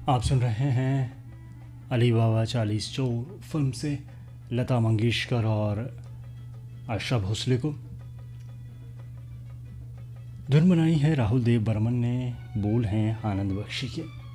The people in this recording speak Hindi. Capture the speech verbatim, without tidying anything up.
आप सुन रहे हैं अली बाबा चालीस चोर फिल्म से लता मंगेशकर और आशा भोसले को। धुन बनाई है राहुल देव बर्मन ने, बोल हैं आनंद बख्शी के।